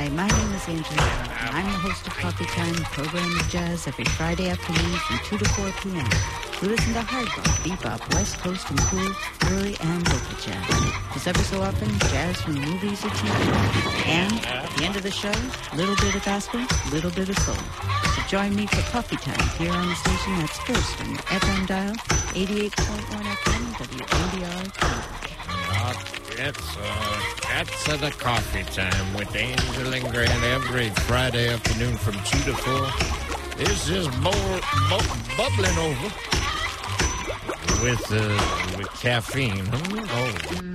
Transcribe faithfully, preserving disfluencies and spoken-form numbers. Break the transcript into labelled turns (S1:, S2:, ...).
S1: Hi, my name is Angela. I'm the host of Coffee Time, a program of jazz every Friday afternoon from two to four p.m. We listen to hard bop, bebop, west coast, and cool, early and local jazz. Just ever so often, jazz from movies or T V. And at the end of the show, little bit of gospel, little bit of soul. So join me for Coffee Time here on the station that's first on your F M dial, eighty-eight point one F M, W A D R.
S2: It's, uh, that's uh, the Coffee Time with Angel and Grant every Friday afternoon from two to four. It's just bu- bu- bubbling over with, uh, with caffeine. Hmm? Oh.